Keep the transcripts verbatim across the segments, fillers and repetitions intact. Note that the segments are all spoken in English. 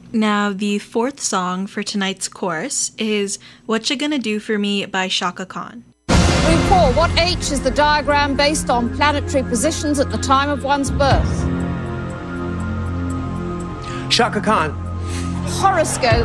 Now, the fourth song for tonight's chorus is What Ya Gonna Do For Me by Chaka Khan. Room four, what H is the diagram based on planetary positions at the time of one's birth? Chaka Khan. Horoscope.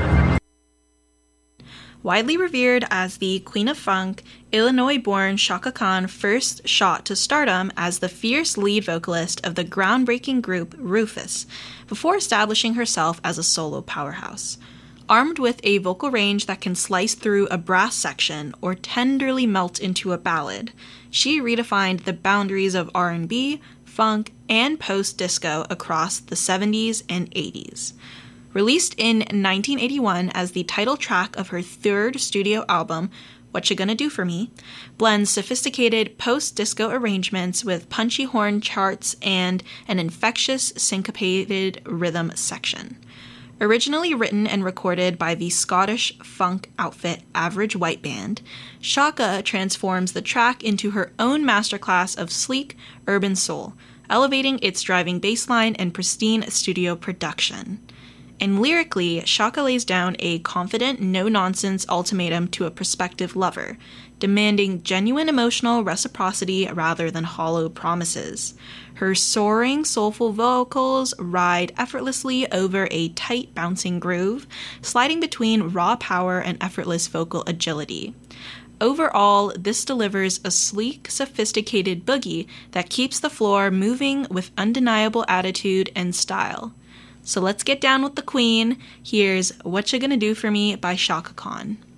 Widely revered as the Queen of Funk, Illinois-born Chaka Khan first shot to stardom as the fierce lead vocalist of the groundbreaking group Rufus, before establishing herself as a solo powerhouse. Armed with a vocal range that can slice through a brass section or tenderly melt into a ballad, she redefined the boundaries of R and B, funk, and post-disco across the seventies and eighties. Released in nineteen eighty-one as the title track of her third studio album, What Ya Gonna Do For Me, blends sophisticated post-disco arrangements with punchy horn charts and an infectious syncopated rhythm section. Originally written and recorded by the Scottish funk outfit Average White Band, Chaka transforms the track into her own masterclass of sleek, urban soul, elevating its driving bass line and pristine studio production. And lyrically, Chaka lays down a confident, no-nonsense ultimatum to a prospective lover, demanding genuine emotional reciprocity rather than hollow promises. Her soaring, soulful vocals ride effortlessly over a tight, bouncing groove, sliding between raw power and effortless vocal agility. Overall, this delivers a sleek, sophisticated boogie that keeps the floor moving with undeniable attitude and style. So let's get down with the queen. Here's What Ya Gonna Do For Me by Chaka Khan.